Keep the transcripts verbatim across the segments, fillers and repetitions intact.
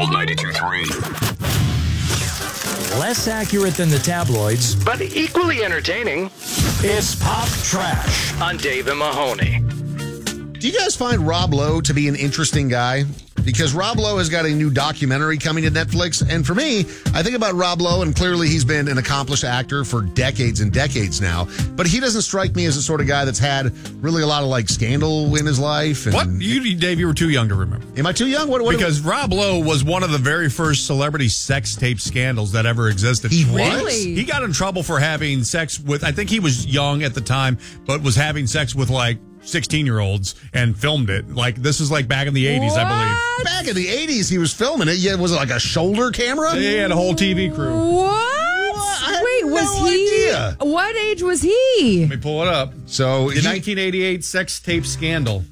Gold ninety-two three. Less accurate than the tabloids, but equally entertaining. It's Pop Trash on Dave and Mahoney. Do you guys find Rob Lowe to be an interesting guy? Because Rob Lowe has got a new documentary coming to Netflix. And for me, I think about Rob Lowe, and clearly he's been an accomplished actor for decades and decades now. But he doesn't strike me as the sort of guy that's had really a lot of, like, scandal in his life. And what? You, Dave, you were too young to remember. Am I too young? What? what because Rob Lowe was one of the very first celebrity sex tape scandals that ever existed. He was? Really? He got in trouble for having sex with, I think he was young at the time, but was having sex with, like, sixteen-year-olds and filmed it. Like, this is like back in the eighties, What? I believe. Back in the eighties, he was filming it. Yeah, was it like a shoulder camera? He had a whole T V crew. What? I had Wait, was no he? idea. What age was he? Let me pull it up. So, The he- nineteen eighty-eight sex tape scandal.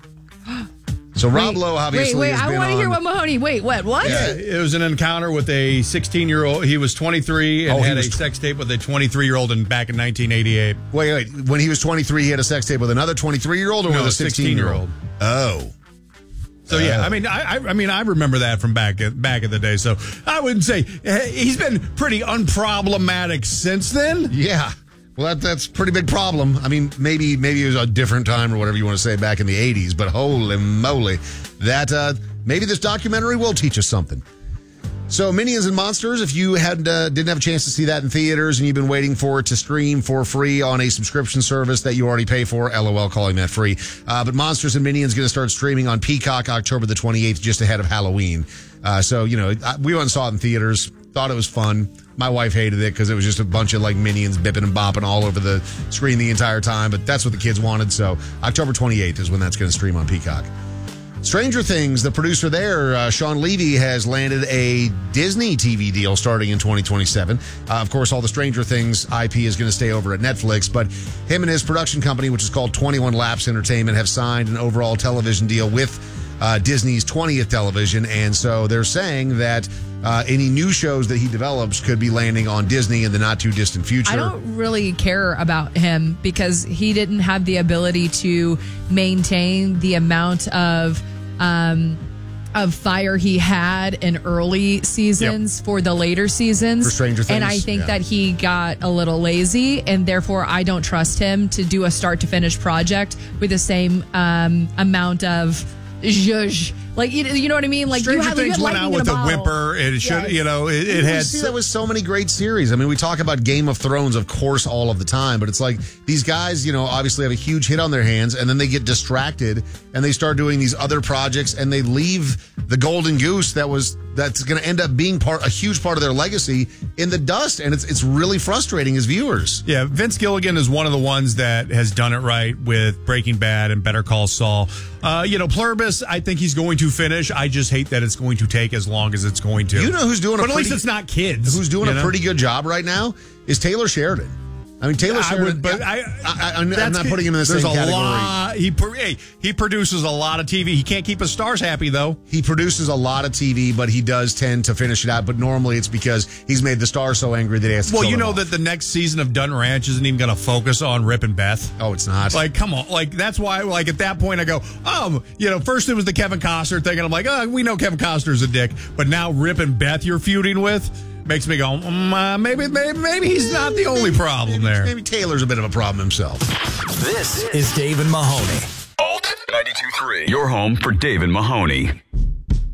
so Rob Wait, Lowe obviously Wait, wait, has I been want to hear on- what Mahoney. Wait, what? What? Yeah. It was an encounter with a sixteen-year-old. He was twenty-three and Oh, he had a was tw- sex tape with a twenty-three-year-old in, back in nineteen eighty-eight. Wait, wait. When he was twenty-three, he had a sex tape with another twenty-three-year-old or No, with a sixteen-year-old? Oh. So yeah, Uh, I mean, I, I, I mean, I remember that from back back in the day. So I wouldn't say he's been pretty unproblematic since then. Yeah. Well, that, that's a pretty big problem. I mean, maybe maybe it was a different time or whatever you want to say back in the eighties, but holy moly, that uh, maybe this documentary will teach us something. So, Minions and Monsters, if you had, uh, didn't have a chance to see that in theaters and you've been waiting for it to stream for free on a subscription service that you already pay for, LOL calling that free. Uh, but Monsters and Minions going to start streaming on Peacock October the twenty-eighth, just ahead of Halloween. Uh, so, you know, we went and saw it in theaters, thought it was fun. My wife hated it because it was just a bunch of like minions bipping and bopping all over the screen the entire time. But that's what the kids wanted. So October twenty-eighth is when that's going to stream on Peacock. Stranger Things, the producer there, uh, Sean Levy, has landed a Disney T V deal starting in twenty twenty-seven. Uh, of course, all the Stranger Things I P is going to stay over at Netflix, but him and his production company, which is called twenty-one Laps Entertainment, have signed an overall television deal with uh, Disney's twentieth television, and so they're saying that uh, any new shows that he develops could be landing on Disney in the not-too-distant future. I don't really care about him because he didn't have the ability to maintain the amount of um, of fire he had in early seasons Yep. for the later seasons. For Stranger And I Things, think yeah. that he got a little lazy, and therefore I don't trust him to do a start-to-finish project with the same um, amount of zhuzh. Like, you, you know what I mean? Like, Stranger you had, you Things had went lightning out in with a bottle. whimper. It should, Yes. you know, it, it We had. see that with so many great series. I mean, we talk about Game of Thrones, of course, all of the time, but it's like these guys, you know, obviously have a huge hit on their hands, and then they get distracted and they start doing these other projects, and they leave the golden goose that was that's going to end up being part a huge part of their legacy in the dust, and it's it's really frustrating as viewers. Yeah, Vince Gilligan is one of the ones that has done it right with Breaking Bad and Better Call Saul. Uh, you know, Pluribus, I think he's going to finish. I just hate that it's going to take as long as it's going to. You know who's doing a but at pretty, least it's not kids. who's doing you a know? pretty good job right now is Taylor Sheridan. I mean, Taylor I Sheridan. would, but I, I, I, am that's not good. putting him in the There's same a category. lot. He pro- hey, he produces a lot of T V. He can't keep his stars happy though. He produces a lot of T V, but he does tend to finish it out. But normally it's because he's made the star so angry that he has to Well, kill you them know off. that the next season of Dutton Ranch isn't even going to focus on Rip and Beth. Oh, it's not. Like, come on. Like, that's why, like, at that point, I go, um, you know, first it was the Kevin Costner thing, and I'm like, oh, we know Kevin Costner's a dick. But now Rip and Beth you're feuding with makes me go, mm, uh, maybe, maybe, maybe he's not the only problem maybe, there. Maybe Taylor's a bit of a problem himself. This is Dave and Mahoney. Gold ninety-two three. Your home for Dave and Mahoney.